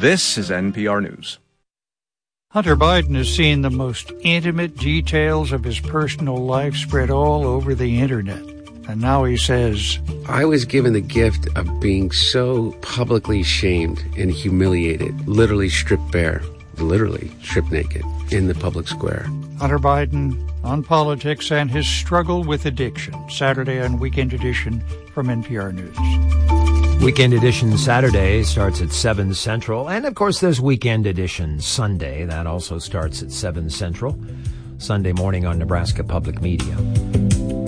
This is NPR News. Hunter Biden has seen the most intimate details of his personal life spread all over the internet. And now he says, I was given the gift of being so publicly shamed and humiliated, literally stripped bare, literally stripped naked in the public square. Hunter Biden on politics and his struggle with addiction. Saturday on Weekend Edition from NPR News. Weekend Edition Saturday starts at 7 Central. And, of course, there's Weekend Edition Sunday. That also starts at 7 Central. Sunday morning on Nebraska Public Media.